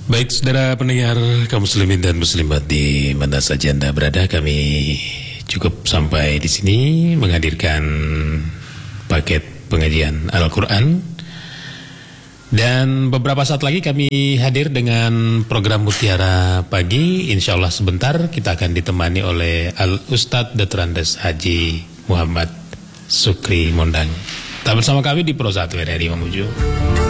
Baik, saudara pendengar kaum muslimin dan muslimat di mana saja Anda berada, kami cukup sampai di sini menghadirkan paket pengajian Al-Quran. Dan beberapa saat lagi kami hadir dengan program Mutiara Pagi. Insya Allah sebentar kita akan ditemani oleh Al-Ustadz Dr. Andes Haji Muhammad Sukri Mondang. Tetap bersama kami di Pro 1 RRI Mamuju.